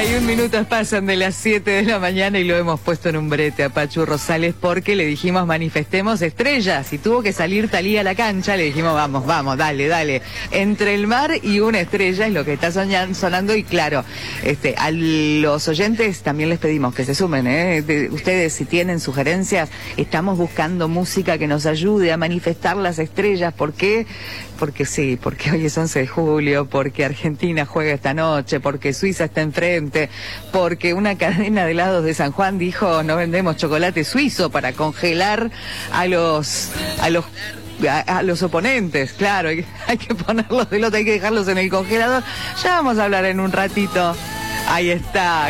Y un minuto pasan de las 7 de la mañana y lo hemos puesto en un brete a Pachu Rosales porque le dijimos manifestemos estrellas y tuvo que salir Thalía a la cancha, le dijimos vamos, dale. Entre el mar y una estrella es lo que está sonando y claro, a los oyentes también les pedimos que se sumen, ustedes si tienen sugerencias, estamos buscando música que nos ayude a manifestar las estrellas, ¿por qué? Porque sí, porque hoy es 11 de julio, porque Argentina juega esta noche, porque Suiza está enfrente, porque una cadena de helados de San Juan dijo no vendemos chocolate suizo para congelar a los oponentes, claro, hay que ponerlos de lote, hay que dejarlos en el congelador. Ya vamos a hablar en un ratito. Ahí está.